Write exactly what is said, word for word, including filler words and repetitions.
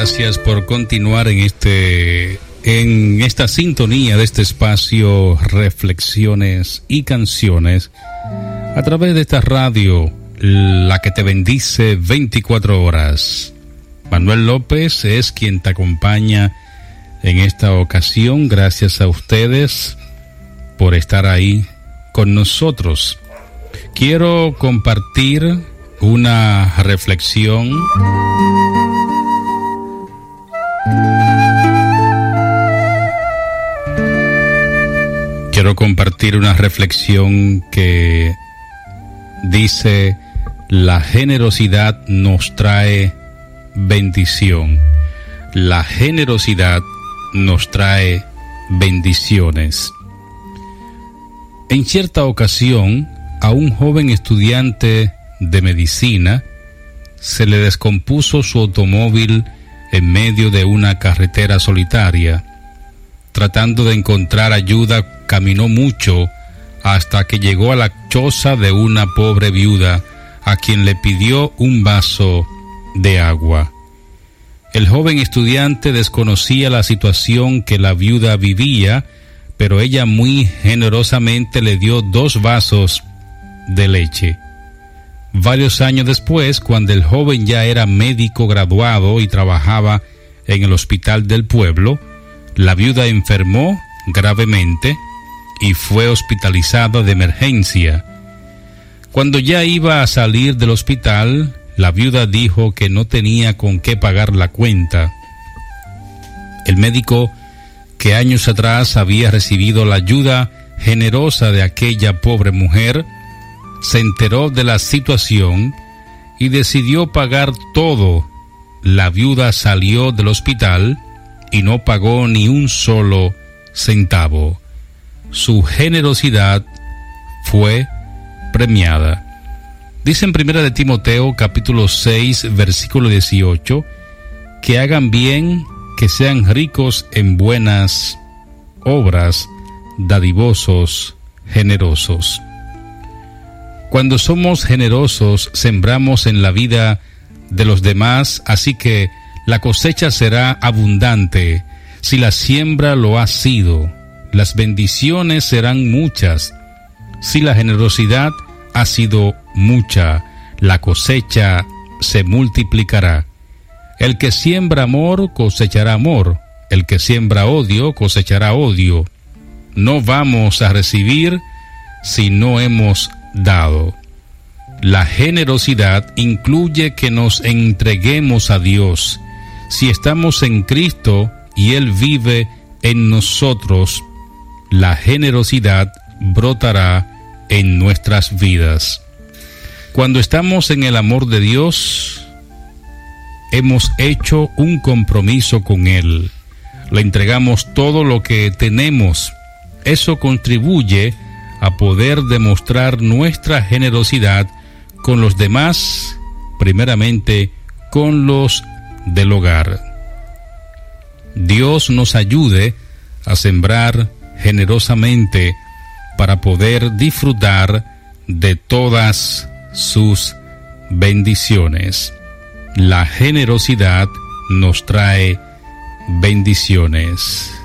Gracias por continuar en este en esta sintonía de este espacio Reflexiones y Canciones a través de esta radio, la que te bendice veinticuatro horas. Manuel López es quien te acompaña en esta ocasión. Gracias a ustedes por estar ahí con nosotros. Quiero compartir una reflexión Quiero compartir una reflexión que dice: la generosidad nos trae bendición. La generosidad nos trae bendiciones. En cierta ocasión, a un joven estudiante de medicina se le descompuso su automóvil en medio de una carretera solitaria. Tratando de encontrar ayuda, caminó mucho hasta que llegó a la choza de una pobre viuda, a quien le pidió un vaso de agua. El joven estudiante desconocía la situación que la viuda vivía, pero ella muy generosamente le dio dos vasos de leche. Varios años después, cuando el joven ya era médico graduado y trabajaba en el hospital del pueblo, la viuda enfermó gravemente y fue hospitalizada de emergencia. Cuando ya iba a salir del hospital, la viuda dijo que no tenía con qué pagar la cuenta. El médico, que años atrás había recibido la ayuda generosa de aquella pobre mujer, se enteró de la situación y decidió pagar todo. La viuda salió del hospital y no pagó ni un solo centavo. Su generosidad fue premiada. Dice en Primera de Timoteo, capítulo seis, versículo dieciocho, que hagan bien, que sean ricos en buenas obras, dadivosos, generosos. Cuando somos generosos, sembramos en la vida de los demás, así que la cosecha será abundante. Si la siembra lo ha sido, las bendiciones serán muchas. Si la generosidad ha sido mucha, la cosecha se multiplicará. El que siembra amor cosechará amor. El que siembra odio cosechará odio. No vamos a recibir si no hemos dado. La generosidad incluye que nos entreguemos a Dios. Si estamos en Cristo y Él vive en nosotros, la generosidad brotará en nuestras vidas. Cuando estamos en el amor de Dios, hemos hecho un compromiso con Él. Le entregamos todo lo que tenemos. Eso contribuye a poder demostrar nuestra generosidad con los demás, primeramente con los del hogar. Dios nos ayude a sembrar generosamente para poder disfrutar de todas sus bendiciones. La generosidad nos trae bendiciones.